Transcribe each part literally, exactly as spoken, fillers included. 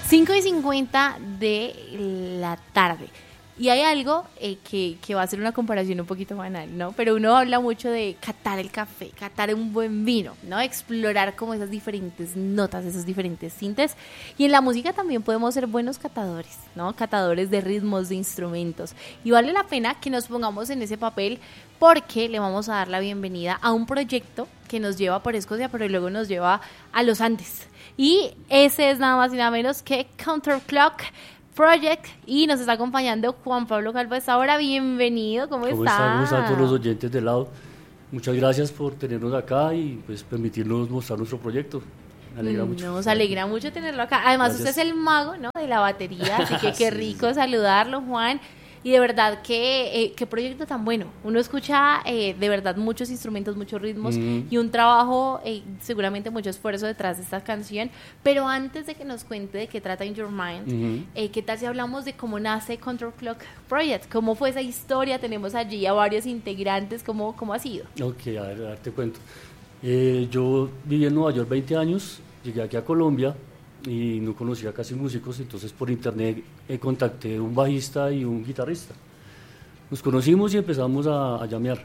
cinco y cincuenta de la tarde. Y hay algo eh, que, que va a ser una comparación un poquito banal, ¿no? Pero uno habla mucho de catar el café, catar un buen vino, ¿no? Explorar como esas diferentes notas, esos diferentes tintes. Y en la música también podemos ser buenos catadores, ¿no? Catadores de ritmos, de instrumentos. Y vale la pena que nos pongamos en ese papel porque le vamos a dar la bienvenida a un proyecto que nos lleva por Escocia, pero luego nos lleva a los Andes. Y ese es nada más y nada menos que Counterclock Project, y nos está acompañando Juan Pablo Calvo. Ahora, bienvenido, ¿cómo, ¿Cómo está? están? ¿Cómo están todos los oyentes de lado? Muchas gracias por tenernos acá y pues permitirnos mostrar nuestro proyecto. Me alegra mm, mucho. Nos alegra mucho tenerlo acá. Además, Gracias. usted es el mago, ¿no?, de la batería, así que qué Sí, rico sí. saludarlo, Juan. Y de verdad, qué, eh, qué proyecto tan bueno. Uno escucha eh, de verdad muchos instrumentos, muchos ritmos Mm. y un trabajo, eh, seguramente mucho esfuerzo detrás de esta canción. Pero antes de que nos cuente de qué trata In Your Mind, Ujú. eh, ¿qué tal si hablamos de cómo nace Counterclock Project? ¿Cómo fue esa historia? Tenemos allí a varios integrantes. ¿Cómo, cómo ha sido? Ok, a ver, a ver, te cuento. Eh, yo viví en Nueva York veinte años, llegué aquí a Colombia y no conocía casi músicos, entonces por internet eh, contacté a un bajista y un guitarrista. Nos conocimos y empezamos a, a llamear.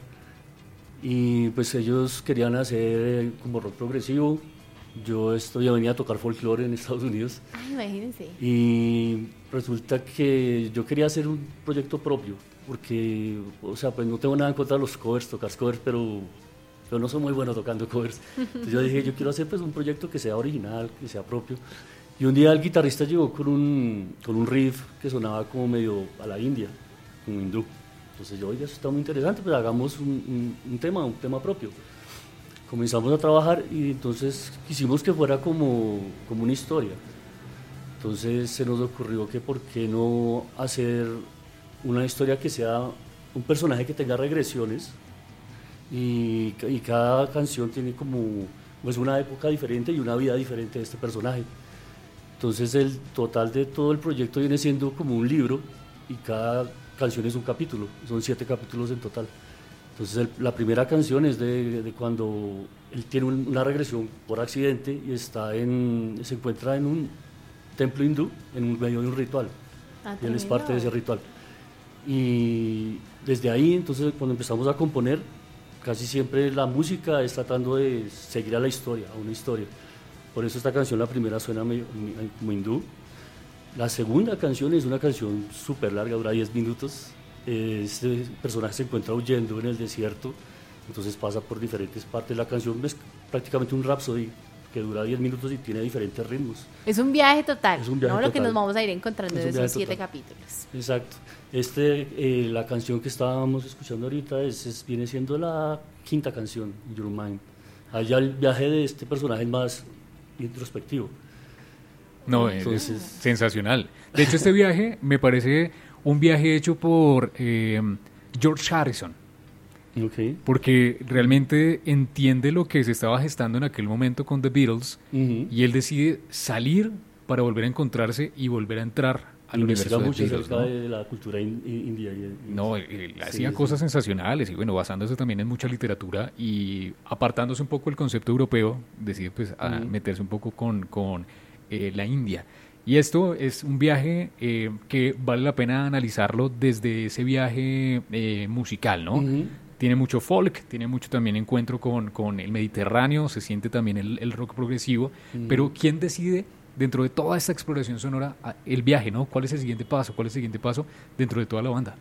Y pues ellos querían hacer eh, como rock progresivo. Yo esto, ya venía a tocar folclore en Estados Unidos. Ay, imagínense. Y resulta que yo quería hacer un proyecto propio, porque, o sea, pues no tengo nada en contra de los covers, tocar covers, pero yo no soy muy bueno tocando covers. Entonces yo dije, yo quiero hacer pues un proyecto que sea original, que sea propio. Y un día el guitarrista llegó con un, con un riff que sonaba como medio a la India, como hindú. Entonces yo, oiga, eso está muy interesante, pues hagamos un, un, un tema, un tema propio. Comenzamos a trabajar y entonces quisimos que fuera como, como una historia. Entonces se nos ocurrió que por qué no hacer una historia que sea un personaje que tenga regresiones y, y cada canción tiene como pues una época diferente y una vida diferente de este personaje. Entonces el total de todo el proyecto viene siendo como un libro y cada canción es un capítulo, son siete capítulos en total. Entonces el, la primera canción es de, de cuando él tiene un, una regresión por accidente y está en, se encuentra en un templo hindú en un medio de un ritual. Ah, Y él es tremendo. parte de ese ritual. Y desde ahí, entonces, cuando empezamos a componer, casi siempre la música es tratando de seguir a la historia, a una historia. Por eso esta canción, la primera, suena medio, como hindú. La segunda canción es una canción súper larga, dura diez minutos. Este personaje se encuentra huyendo en el desierto, entonces pasa por diferentes partes. La canción es prácticamente un rhapsody que dura diez minutos y tiene diferentes ritmos. Es un viaje total, Es un viaje ¿no? Lo que total. nos vamos a ir encontrando Es en un esos viaje siete total. capítulos. Exacto. Este, eh, la canción que estábamos escuchando ahorita es, es- viene siendo la quinta canción, In Your Mind. Allá el viaje de este personaje es más introspectivo. No, es Entonces- sensacional. De hecho, este viaje me parece un viaje hecho por eh, George Harrison, Okay. porque realmente entiende lo que se estaba gestando en aquel momento con The Beatles Ujú. y él decide salir para volver a encontrarse y volver a entrar al Investiga universo de mucho Beatles, acerca ¿no? de la cultura in- in- india. Y, y- No, él, él Sí, hacía sí. cosas sensacionales y bueno, basándose también en mucha literatura y apartándose un poco del concepto europeo, decide pues a Ujú. meterse un poco con, con eh, la India. Y esto es un viaje eh, que vale la pena analizarlo desde ese viaje eh, musical, ¿no? Ujú. Tiene mucho folk, tiene mucho también encuentro con, con el Mediterráneo, se siente también el, el rock progresivo, Ujú. pero ¿quién decide dentro de toda esta exploración sonora a- el viaje, ¿no? ¿Cuál es el siguiente paso? ¿Cuál es el siguiente paso dentro de toda la banda?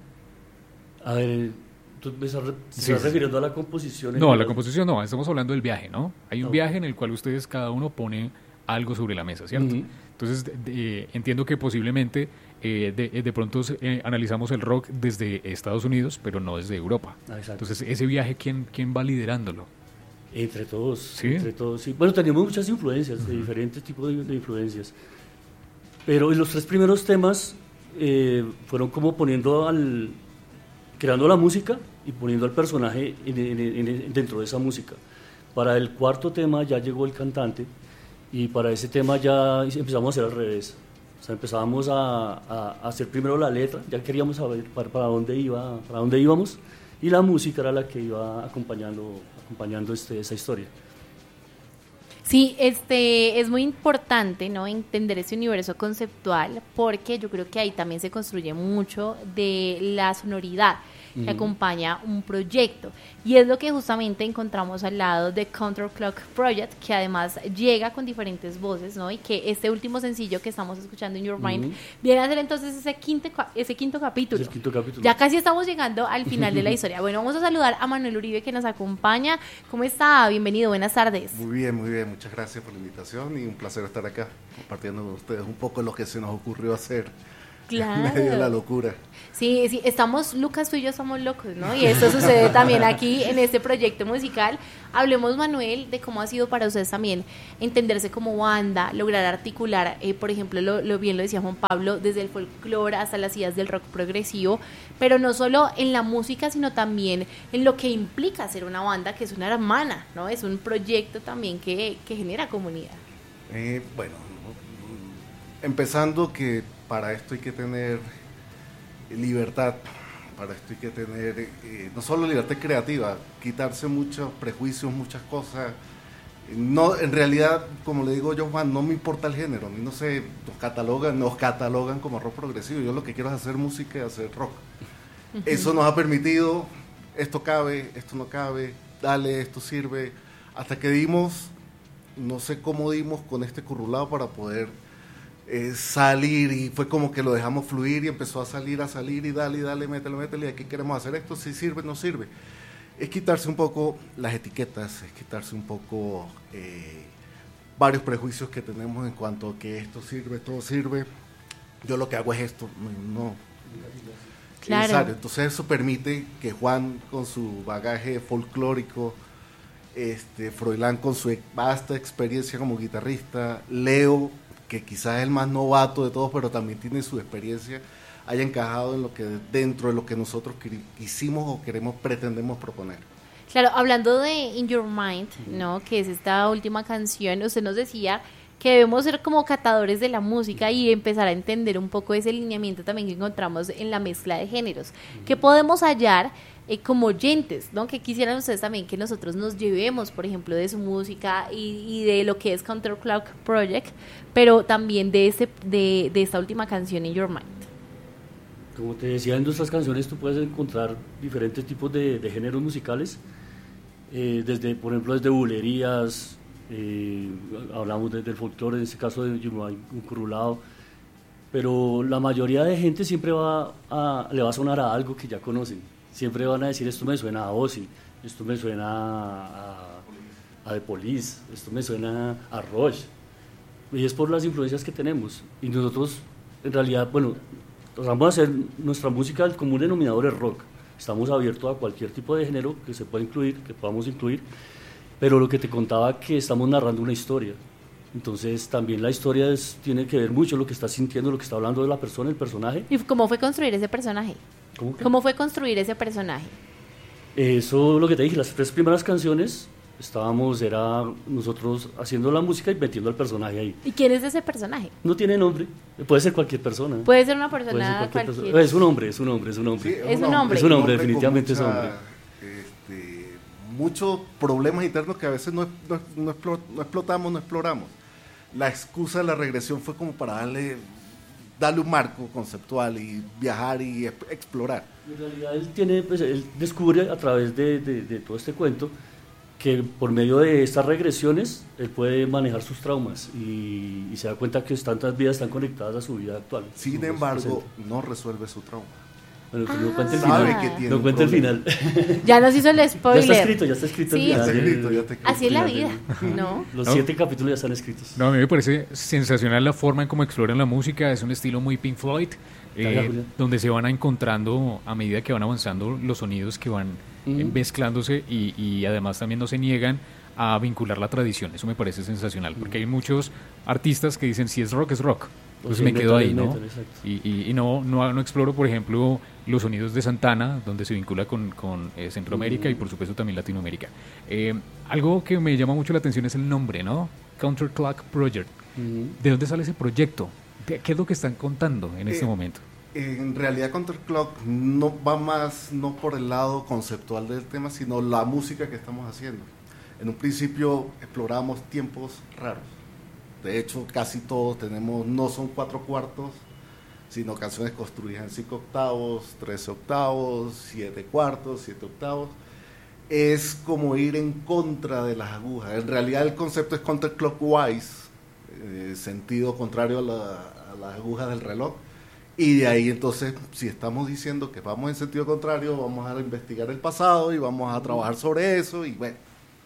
A ver, ¿tú me estás, re- te Sí, estás sí. refiriendo a la composición? en No, la general? composición no, estamos hablando del viaje, ¿no? Hay un Ok. viaje en el cual ustedes cada uno pone algo sobre la mesa, ¿cierto? Ujú. Entonces, de- de- entiendo que posiblemente eh, de, de pronto eh, analizamos el rock desde Estados Unidos, pero no desde Europa. Ah, exacto. Entonces, ese viaje, ¿quién, quién va liderándolo? Entre todos, ¿Sí? entre todos, sí. Bueno, teníamos muchas influencias, de diferentes tipos de, de influencias. Pero en los tres primeros temas eh, fueron como poniendo al... creando la música y poniendo al personaje en- en- en- dentro de esa música. Para el cuarto tema ya llegó el cantante y para ese tema ya empezamos a hacer al revés. O sea, empezábamos a, a- a hacer primero la letra, ya queríamos saber para, para dónde iba, para dónde íbamos, y la música era la que iba acompañando, acompañando este, esa historia. Sí, este es muy importante, ¿no? Entender ese universo conceptual, porque yo creo que ahí también se construye mucho de la sonoridad que Ujú. acompaña un proyecto. Y es lo que justamente encontramos al lado de Counter Clock Project, que además llega con diferentes voces, ¿no? Y que este último sencillo que estamos escuchando, In Your Mind, Ujú. viene a ser entonces ese quinto, ca- ese quinto capítulo. Es el quinto capítulo. Ya casi estamos llegando al final de la historia. Bueno, vamos a saludar a Manuel Uribe, que nos acompaña. ¿Cómo está? Bienvenido, buenas tardes. Muy bien, muy bien. Muchas gracias por la invitación y un placer estar acá compartiendo con ustedes un poco lo que se nos ocurrió hacer Claro. en medio de la locura. Sí, sí, estamos, Lucas, tú y yo somos locos, ¿no? Y esto sucede también aquí en este proyecto musical. Hablemos, Manuel, de cómo ha sido para ustedes también entenderse como banda, lograr articular, eh, por ejemplo, lo, lo bien lo decía Juan Pablo, desde el folclore hasta las ideas del rock progresivo, pero no solo en la música, sino también en lo que implica ser una banda, que es una hermana, ¿no? Es un proyecto también que, que genera comunidad. Eh, bueno, empezando que para esto hay que tener libertad, para esto hay que tener eh, no solo libertad creativa, quitarse muchos prejuicios, muchas cosas. No, en realidad, como le digo yo, Juan, no me importa el género, a mí no sé, nos catalogan, nos catalogan como rock progresivo, yo lo que quiero es hacer música y hacer rock. Eso nos ha permitido, esto cabe, esto no cabe, dale, esto sirve, hasta que dimos, no sé cómo dimos con este currulado para poder eh, salir, y fue como que lo dejamos fluir y empezó a salir, a salir y dale, y dale, métele, métele, y aquí queremos hacer esto, si sirve, no sirve. Es quitarse un poco las etiquetas, es quitarse un poco eh, varios prejuicios que tenemos en cuanto a que esto sirve, todo sirve, yo lo que hago es esto, no. Claro. Exacto. Entonces eso permite que Juan, con su bagaje folclórico, este, Froilán con su vasta experiencia como guitarrista, Leo, que quizás es el más novato de todos, pero también tiene su experiencia, haya encajado en lo que dentro de lo que nosotros quisimos o queremos, pretendemos proponer. Claro, hablando de In Your Mind, ¿no? Que es esta última canción, usted nos decía que debemos ser como catadores de la música y empezar a entender un poco ese lineamiento también que encontramos en la mezcla de géneros. ¿Qué podemos hallar eh, como oyentes, ¿no? Que quisieran ustedes también que nosotros nos llevemos, por ejemplo, de su música y, y de lo que es Counter Clock Project, pero también de, ese, de, de esta última canción, In Your Mind? Como te decía, en nuestras canciones tú puedes encontrar diferentes tipos de, de géneros musicales, eh, desde, por ejemplo, desde bulerías, eh, hablamos de, del folclore, en este caso de un currulado, pero la mayoría de gente siempre va a, le va a sonar a algo que ya conocen, siempre van a decir esto me suena a Ozzy, esto me suena a, a The Police, esto me suena a Rush, y es por las influencias que tenemos, y nosotros en realidad, bueno, vamos a hacer nuestra música, el común denominador es rock, estamos abiertos a cualquier tipo de género que se pueda incluir, que podamos incluir, pero lo que te contaba que estamos narrando una historia, entonces también la historia es, tiene que ver mucho lo que está sintiendo, lo que está hablando de la persona, el personaje. ¿Y cómo fue construir ese personaje? ¿Cómo que? ¿Cómo fue construir ese personaje? Eso, lo que te dije, las tres primeras canciones estábamos, era nosotros haciendo la música y metiendo al personaje ahí. ¿Y quién es ese personaje? No tiene nombre, puede ser cualquier persona. Puede ser una Puede ser persona cualquier cualquiera. persona. Es un hombre, es un hombre, es un hombre. Sí, Es un hombre. Es un hombre, con definitivamente es mucha, hombre. Este, muchos problemas internos que a veces no, no, no, explo, no explotamos, no exploramos. La excusa de la regresión fue como para darle, darle un marco conceptual y viajar y explorar. En realidad él tiene, pues, él descubre a través de, de, de todo este cuento que por medio de estas regresiones él puede manejar sus traumas y, y se da cuenta que tantas vidas están conectadas a su vida actual. Sin Su embargo, presente. no resuelve su trauma. Bueno, pues no cuenta el Sabe final. que tiene No un cuenta el problema. final. Ya nos hizo el Ya spoiler. está escrito, ya está escrito. Sí. el Ya final. está escrito, ya está escrito. Así es la vida, Final ¿no? Los No. siete capítulos ya están escritos. No, a mí me parece sensacional la forma en cómo exploran la música, es un estilo muy Pink Floyd, eh, Gracias, Julián. donde se van encontrando a medida que van avanzando los sonidos que van eh, Ujú. mezclándose y, y además también no se niegan a vincular la tradición, eso me parece sensacional, porque hay muchos artistas que dicen si es rock, es rock, pues sí, me quedo metal ahí, es ¿no? metal, exacto. Y, y, y no, no, no exploro, por ejemplo, los sonidos de Santana, donde se vincula con, con eh, Centroamérica y por supuesto también Latinoamérica. Eh, algo que me llama mucho la atención es el nombre, ¿no? Counter Clock Project. Ujú. ¿De dónde sale ese proyecto? ¿Qué, qué es lo que están contando en este Eh, momento? En realidad Counter Clock no va más no por el lado conceptual del tema, sino la música que estamos haciendo. En un principio exploramos tiempos raros. De hecho, casi todos tenemos, no son cuatro cuartos, sino canciones construidas en cinco octavos, trece octavos, siete cuartos, siete octavos. Es como ir en contra de las agujas. En realidad el concepto es counterclockwise, eh, sentido contrario a, la, a las agujas del reloj. Y de ahí entonces, si estamos diciendo que vamos en sentido contrario, vamos a investigar el pasado y vamos a trabajar sobre eso y bueno.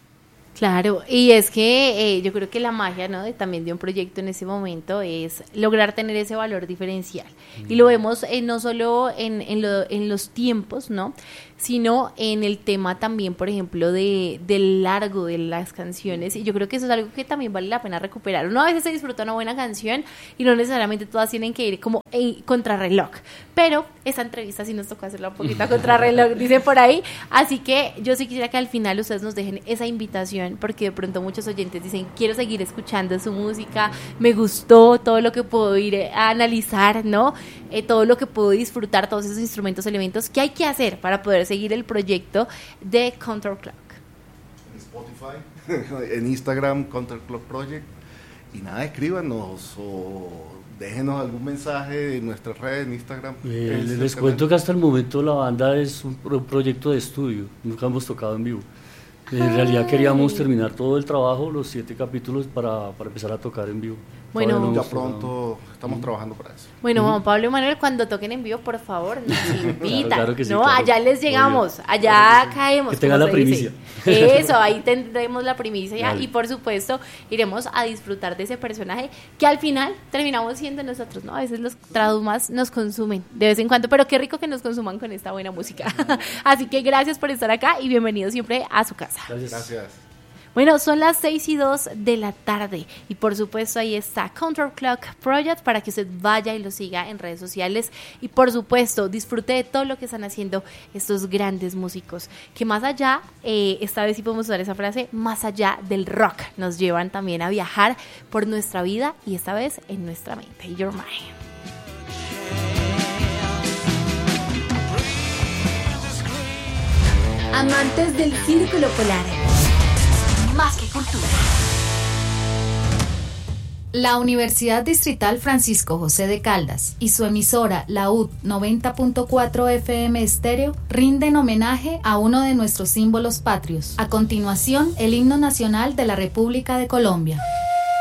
Claro, y es que eh, yo creo que la magia, ¿no?, de, también de un proyecto en ese momento es lograr tener ese valor diferencial. Mm. Y lo vemos eh, no solo en, en, lo, en los tiempos, ¿no?, sino en el tema también, por ejemplo, de del largo de las canciones. Y yo creo que eso es algo que también vale la pena recuperar. Uno a veces se disfruta una buena canción y no necesariamente todas tienen que ir como en contrarreloj. Pero esta entrevista sí nos tocó hacerla un poquito a contrarreloj, dice por ahí. Así que yo sí quisiera que al final ustedes nos dejen esa invitación, porque de pronto muchos oyentes dicen, quiero seguir escuchando su música, me gustó todo lo que puedo ir a analizar, ¿no? Eh, todo lo que puedo disfrutar, todos esos instrumentos, elementos. ¿Qué hay que hacer para poder seguir el proyecto de Counterclock? En Spotify, en Instagram, Counterclock Project. Y nada, escríbanos o déjenos algún mensaje en nuestras redes, en Instagram. Eh, les cuento que hasta el momento la banda es un, un proyecto de estudio, nunca hemos tocado en vivo. En realidad queríamos terminar todo el trabajo, los siete capítulos, para, para empezar a tocar en vivo. Bueno, no ya pronto estamos uh-huh. trabajando para eso. Bueno, Juan Pablo y Manuel, cuando toquen en vivo, por favor, nos invitan. Claro, claro que sí, no, claro. Allá les llegamos, Obvio. allá Claro que sí. caemos. Que tengan la primicia. Dice. Eso, ahí tendremos la primicia Vale. y por supuesto iremos a disfrutar de ese personaje que al final terminamos siendo nosotros, ¿no? A veces los tradumas nos consumen de vez en cuando, pero qué rico que nos consuman con esta buena música. Así que gracias por estar acá y bienvenidos siempre a su casa. Gracias. Gracias. Bueno, son las seis y dos de la tarde y por supuesto ahí está Counterclock Project para que usted vaya y lo siga en redes sociales y por supuesto disfrute de todo lo que están haciendo estos grandes músicos que más allá, eh, esta vez sí podemos usar esa frase, más allá del rock, nos llevan también a viajar por nuestra vida y esta vez en nuestra mente. Your Mind. Amantes del Círculo Polar. Más que cultura. La Universidad Distrital Francisco José de Caldas y su emisora, la U D noventa punto cuatro F M Estéreo, rinden homenaje a uno de nuestros símbolos patrios. A continuación, el himno nacional de la República de Colombia.